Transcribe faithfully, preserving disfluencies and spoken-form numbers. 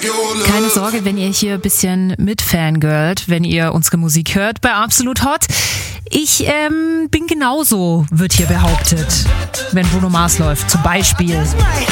Keine Sorge, wenn ihr hier ein bisschen mit fangirlt, wenn ihr unsere Musik hört bei Absolut Hot. Ich ähm, bin genauso, wird hier behauptet, wenn Bruno Mars läuft, zum Beispiel.